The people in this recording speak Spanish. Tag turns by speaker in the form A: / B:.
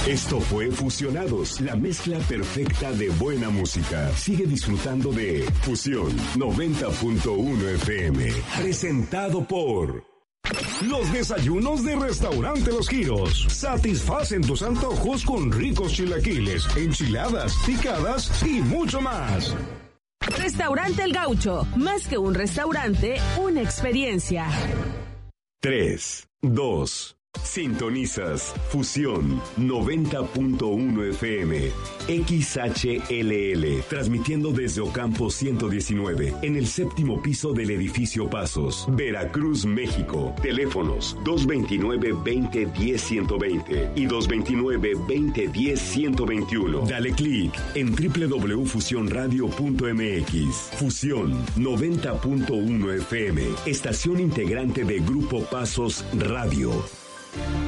A: Esto fue Fusionados, la mezcla perfecta de buena música. Sigue disfrutando de Fusión 90.1 FM. Presentado por... Los desayunos de Restaurante Los Giros satisfacen tus antojos con ricos chilaquiles, enchiladas, picadas y mucho más.
B: Restaurante El Gaucho, más que un restaurante, una experiencia.
A: 3, 2... Sintonizas Fusión 90.1 FM XHLL, transmitiendo desde Ocampo 119 en el séptimo piso del edificio Pasos, Veracruz, México. Teléfonos 229-2010-120 y 229-2010-121. Dale clic en www.fusionradio.mx. Fusión 90.1 FM, estación integrante de Grupo Pasos Radio.